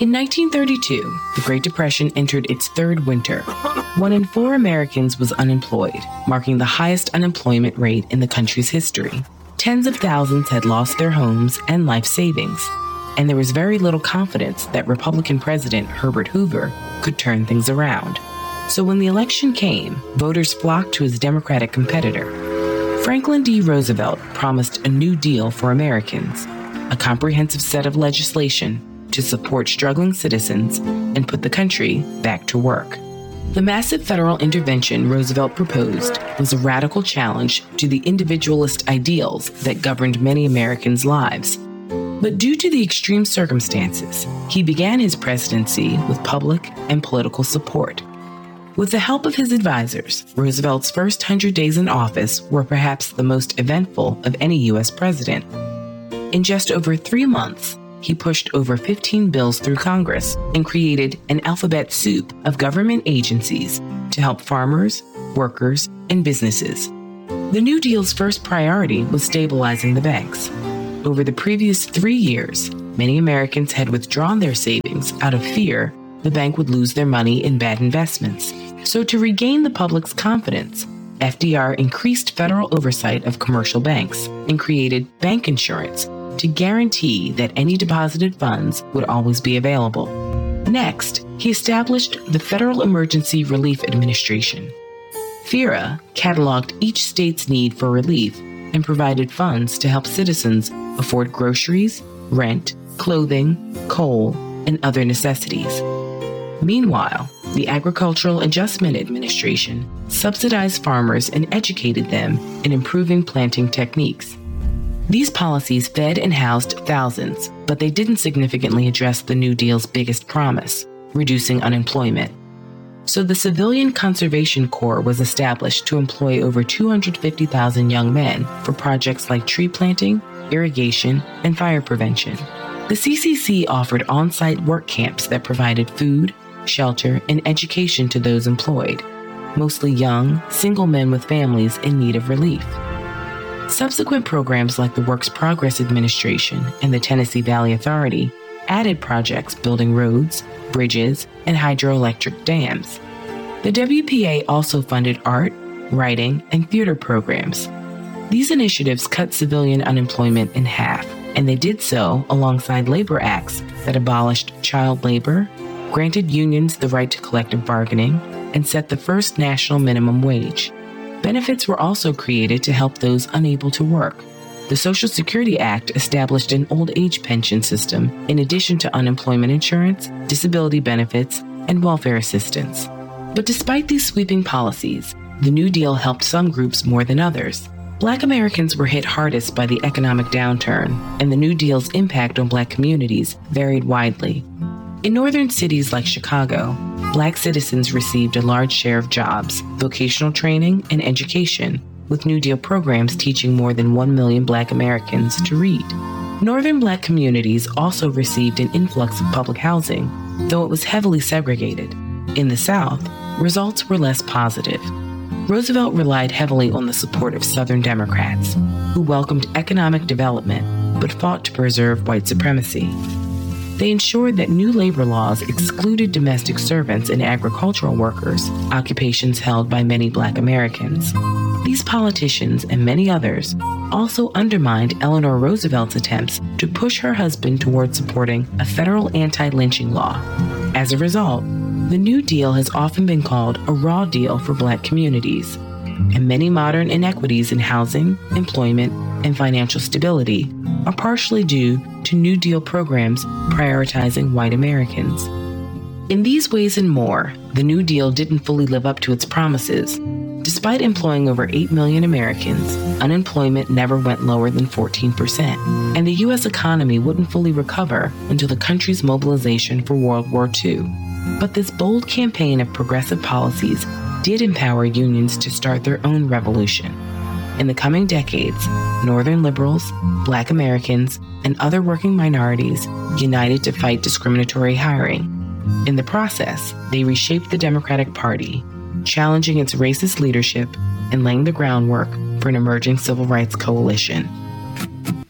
In 1932, the Great Depression entered its third winter. 1 in 4 Americans was unemployed, marking the highest unemployment rate in the country's history. Tens of thousands had lost their homes and life savings, and there was very little confidence that Republican President Herbert Hoover could turn things around. So when the election came, voters flocked to his Democratic competitor. Franklin D. Roosevelt promised a New Deal for Americans, a comprehensive set of legislation to support struggling citizens and put the country back to work. The massive federal intervention Roosevelt proposed was a radical challenge to the individualist ideals that governed many Americans' lives. But due to the extreme circumstances, he began his presidency with public and political support. With the help of his advisors, Roosevelt's first 100 days in office were perhaps the most eventful of any U.S. president. In just over 3 months, he pushed over 15 bills through Congress and created an alphabet soup of government agencies to help farmers, workers, and businesses. The New Deal's first priority was stabilizing the banks. Over the previous 3 years, many Americans had withdrawn their savings out of fear the bank would lose their money in bad investments. So to regain the public's confidence, FDR increased federal oversight of commercial banks and created bank insurance to guarantee that any deposited funds would always be available. Next, he established the Federal Emergency Relief Administration. FERA cataloged each state's need for relief and provided funds to help citizens afford groceries, rent, clothing, coal, and other necessities. Meanwhile, the Agricultural Adjustment Administration subsidized farmers and educated them in improving planting techniques. These policies fed and housed thousands, but they didn't significantly address the New Deal's biggest promise, reducing unemployment. So the Civilian Conservation Corps was established to employ over 250,000 young men for projects like tree planting, irrigation, and fire prevention. The CCC offered on-site work camps that provided food, shelter, and education to those employed, mostly young, single men with families in need of relief. Subsequent programs like the Works Progress Administration and the Tennessee Valley Authority added projects building roads, bridges, and hydroelectric dams. The WPA also funded art, writing, and theater programs. These initiatives cut civilian unemployment in half, and they did so alongside labor acts that abolished child labor, granted unions the right to collective bargaining, and set the first national minimum wage. Benefits were also created to help those unable to work. The Social Security Act established an old age pension system in addition to unemployment insurance, disability benefits, and welfare assistance. But despite these sweeping policies, the New Deal helped some groups more than others. Black Americans were hit hardest by the economic downturn, and the New Deal's impact on Black communities varied widely. In northern cities like Chicago, Black citizens received a large share of jobs, vocational training, and education, with New Deal programs teaching more than 1 million Black Americans to read. Northern Black communities also received an influx of public housing, though it was heavily segregated. In the South, results were less positive. Roosevelt relied heavily on the support of Southern Democrats, who welcomed economic development but fought to preserve white supremacy. They ensured that new labor laws excluded domestic servants and agricultural workers, occupations held by many Black Americans. These politicians and many others also undermined Eleanor Roosevelt's attempts to push her husband toward supporting a federal anti-lynching law. As a result, the New Deal has often been called a raw deal for Black communities, and many modern inequities in housing, employment, and financial stability are partially due to New Deal programs prioritizing white Americans. In these ways and more, the New Deal didn't fully live up to its promises. Despite employing over 8 million Americans, unemployment never went lower than 14%, and the U.S. economy wouldn't fully recover until the country's mobilization for World War II. But this bold campaign of progressive policies did empower unions to start their own revolution. In the coming decades, Northern liberals, Black Americans, and other working minorities united to fight discriminatory hiring. In the process, they reshaped the Democratic Party, challenging its racist leadership and laying the groundwork for an emerging civil rights coalition.